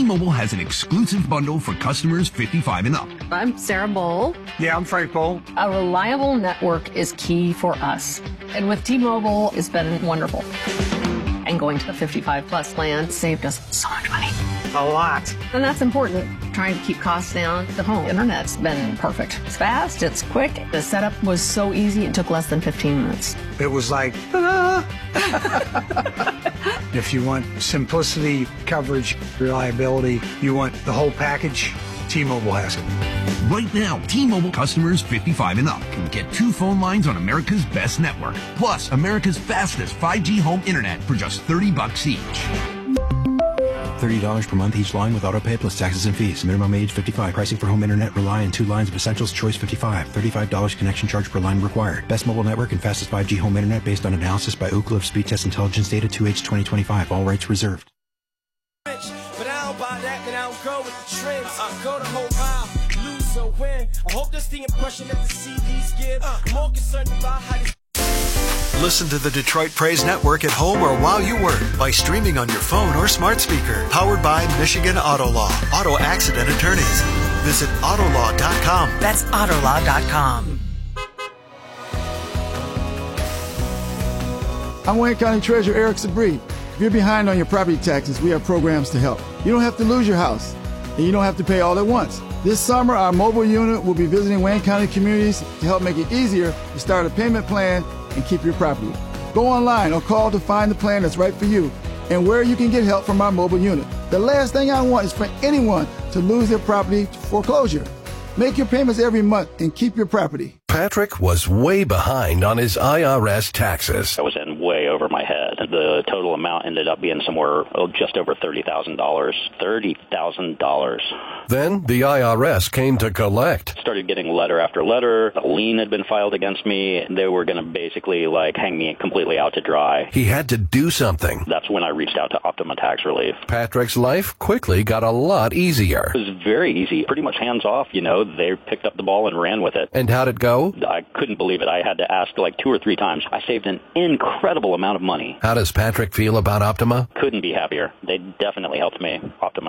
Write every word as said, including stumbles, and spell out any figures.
T-Mobile has an exclusive bundle for customers fifty-five and up. I'm Sarah Bowl. Yeah, I'm Frank Bowl. A reliable network is key for us. And with T-Mobile, it's been wonderful. And going to the fifty-five plus plan saved us so much money. A lot. And that's important. Trying to keep costs down. The home internet's been perfect. It's fast, it's quick. The setup was so easy, it took less than fifteen minutes. It was like, ta-da! If you want simplicity, coverage, reliability, you want the whole package, T-Mobile has it. Right now, T-Mobile customers fifty-five and up can get two phone lines on America's best network, plus America's fastest five G home internet for just thirty bucks each. thirty dollars per month each line with autopay plus taxes and fees. Minimum age fifty-five. Pricing for home internet rely on two lines of Essentials Choice fifty-five. thirty-five dollars connection charge per line required. Best mobile network and fastest five G home internet based on analysis by Ookla of Speed Test Intelligence Data two H twenty twenty-five. All rights reserved. But I don't buy that, and I don't go with the trends. I go the whole mile, lose or win. I hope that's the impression that the C Ds give. I'm more concerned about how this. Listen to the Detroit Praise Network at home or while you work by streaming on your phone or smart speaker. Powered by Michigan Auto Law. Auto accident attorneys. Visit autolaw dot com. That's autolaw dot com. I'm Wayne County Treasurer Eric Sabri. If you're behind on your property taxes, we have programs to help. You don't have to lose your house, and you don't have to pay all at once. This summer, our mobile unit will be visiting Wayne County communities to help make it easier to start a payment plan and keep your property. Go online or call to find the plan that's right for you and where you can get help from our mobile unit. The last thing I want is for anyone to lose their property to foreclosure. Make your payments every month and keep your property. Patrick was way behind on his I R S taxes. I was in way over my head. The total amount ended up being somewhere oh, just over thirty thousand dollars. thirty thousand dollars. Then the I R S came to collect. Started getting letter after letter. A lien had been filed against me. They were going to basically like hang me completely out to dry. He had to do something. That's when I reached out to Optima Tax Relief. Patrick's life quickly got a lot easier. It was very easy. Pretty much hands off, you know. They picked up the ball and ran with it. And how'd it go? I couldn't believe it. I had to ask like two or three times. I saved an incredible amount of money. How does Patrick feel about Optima? Couldn't be happier. They definitely helped me. Optima